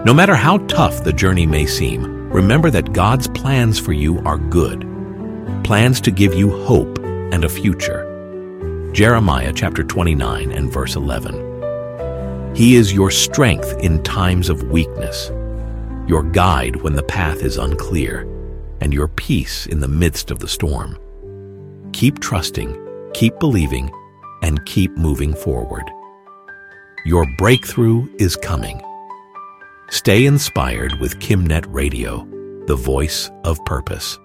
No matter how tough the journey may seem, remember that God's plans for you are good. Plans to give you hope and a future. Jeremiah chapter 29 and verse 11. He is your strength in times of weakness, your guide when the path is unclear, and your peace in the midst of the storm. Keep trusting, keep believing, and keep moving forward. Your breakthrough is coming. Stay inspired with KimNet Radio, the voice of purpose.